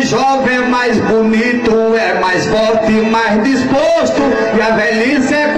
jovem é mais bonito, é mais forte, mais disposto, e a velhice é